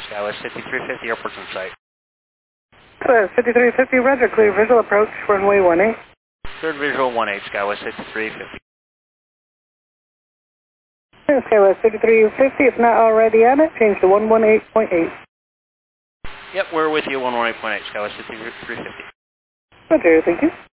Skywest 5350, airport's in sight. Skywest 5350, roger, clear visual approach, runway 18. Third visual 18, Skywest 5350. Skywest 5350, if not already on it, change to 118.8. Yep, we're with you, 118.8, Skywest 5350. Roger, thank you.